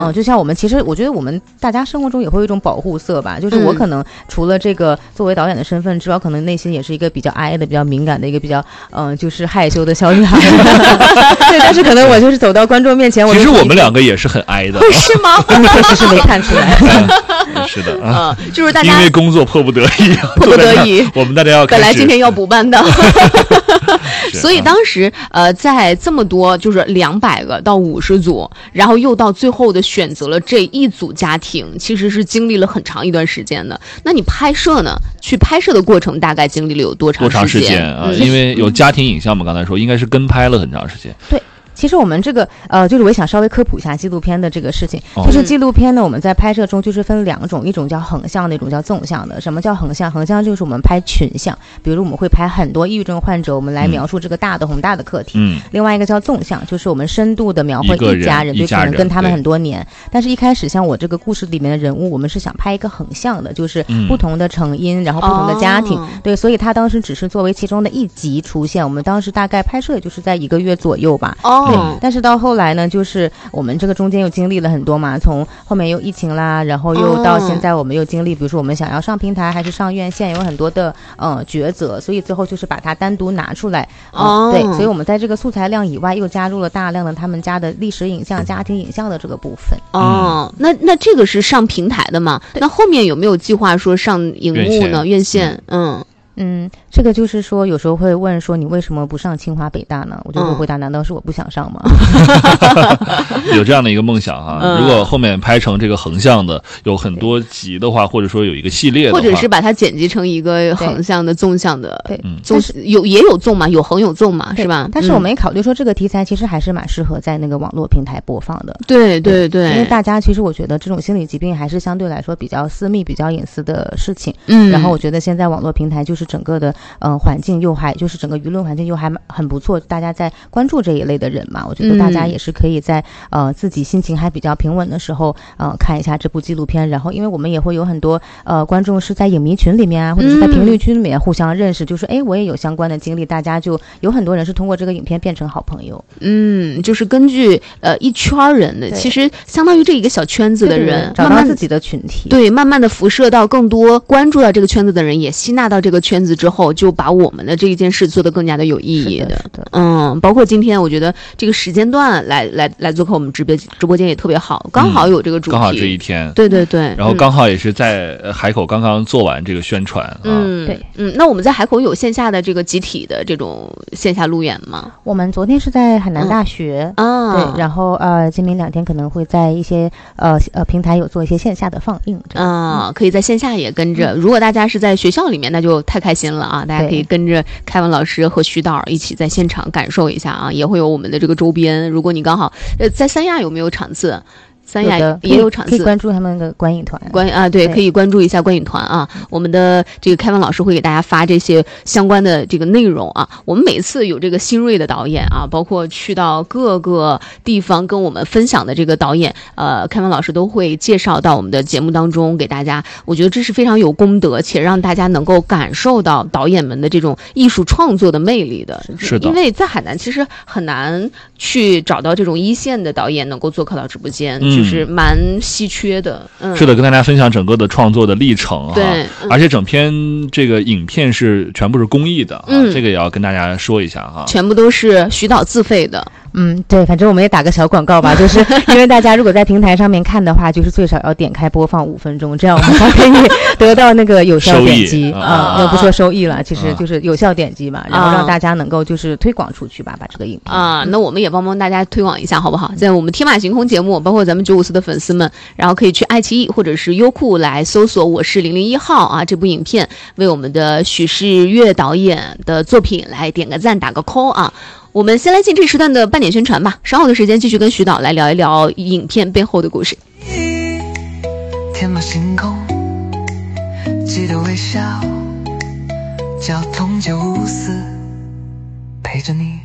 就像我们其实我觉得我们大家生活中也会有一种保护色吧，就是我可能除了这个作为导演的身份之外，可能内心也是一个比较哀的、比较敏感的一个比较就是害羞的小女孩。对，但是可能我就是走到观众面前， 其实我们两个也是很哀的， 是吗？ 确实是没看出来。 是的啊， 就是大家因为工作迫不得已，我们大家要开始本来今天要补班的。所以当时在这么多就是200个到50组，然后又到最后的选择了这一组家庭，其实是经历了很长一段时间的。那你拍摄呢？去拍摄的过程大概经历了有多长时间啊？因为有家庭影像嘛，刚才说应该是跟拍了很长时间。 对。其实我们这个就是我也想稍微科普一下纪录片的这个事情。就是纪录片呢，我们在拍摄中就是分2种，一种叫横向的，一种叫纵向的。什么叫横向？横向就是我们拍群像，比如我们会拍很多抑郁症患者，我们来描述这个大的宏大的课题。另外一个叫纵向，就是我们深度的描绘一家人，对，可能跟他们很多年。但是一开始像我这个故事里面的人物，我们是想拍一个横向的，就是不同的成因，然后不同的家庭。对，所以他当时只是作为其中的一集出现。我们当时大概拍摄也就是在1个月左右吧。对，但是到后来呢，就是我们这个中间又经历了很多嘛，从后面又疫情啦，然后又到现在我们又经历，比如说我们想要上平台还是上院线，有很多的抉择，所以最后就是把它单独拿出来。对，所以我们在这个素材量以外又加入了大量的他们家的历史影像、家庭影像的这个部分。 那这个是上平台的嘛？那后面有没有计划说上荧幕呢？院线？ 这个就是说有时候会问说你为什么不上清华北大呢？我就会回答，难道是我不想上吗？ 有这样的一个梦想哈。如果后面拍成这个横向的有很多集的话，或者说有一个系列的话， 或者是把它剪辑成一个横向的纵向的。对，也有纵嘛，有横有纵嘛，是吧？ 但是我们也考虑说这个题材其实还是蛮适合在那个网络平台播放的。 对， 因为大家其实我觉得这种心理疾病还是相对来说比较私密、比较隐私的事情。然后我觉得现在网络平台就是整个的环境又还就是整个舆论环境又还很不错，大家在关注这一类的人嘛，我觉得大家也是可以在自己心情还比较平稳的时候看一下这部纪录片。然后因为我们也会有很多观众是在影迷群里面啊，或者是在评论区里面互相认识，就是我也有相关的经历，大家就有很多人是通过这个影片变成好朋友。 就是根据一圈人的，其实相当于这一个小圈子的人找到自己的群体， 对，慢慢的辐射到更多关注到这个圈子的人，也吸纳到这个圈子之后，就把我们的这一件事做得更加的有意义的。包括今天我觉得这个时间段来做客我们直播间也特别好，刚好有这个主题， 刚好这一天， 对， 然后刚好也是在海口刚刚做完这个宣传。 那我们在海口有线下的这个集体的这种线下路演吗？ 我们昨天是在海南大学对，然后今明2天可能会在一些平台有做一些线下的放映可以在线下也跟着。如果大家是在学校里面，那就太开心了啊！大家可以跟着凯文老师和徐导一起在现场感受一下啊，也会有我们的这个周边。如果你刚好在三亚有没有场次？三亚也有场次， 可以关注他们的观影团。 对，可以关注一下观影团啊。我们的这个凯文老师会给大家发这些相关的这个内容啊。我们每次有这个新锐的导演啊，包括去到各个地方跟我们分享的这个导演，凯文老师都会介绍到我们的节目当中给大家。我觉得这是非常有功德，且让大家能够感受到导演们的这种艺术创作的魅力的。 是的， 因为在海南其实很难去找到这种一线的导演能够做客到直播间。就是蛮稀缺的。 是的，跟大家分享整个的创作的历程哈。 对， 而且整篇这个影片是全部是公益的这个也要跟大家说一下哈。 全部都是徐导自费的。 对，反正我们也打个小广告吧，就是因为大家如果在平台上面看的话，就是最少要点开播放5分钟，这样我们才可以得到那个有效点击要不说收益了，其实就是有效点击嘛，然后让大家能够就是推广出去吧，把这个影片那我们也帮大家推广一下好不好？在我们天马行空节目，包括咱们954的粉丝们，然后可以去爱奇艺或者是优酷来搜索我是001号啊，这部影片为我们的许世岳导演的作品来点个赞打个 call 啊。我们先来进这时段的半点宣传吧，稍后的时间继续跟徐导来聊一聊影片背后的故事。 天马行空，记得微笑，交通954陪着你。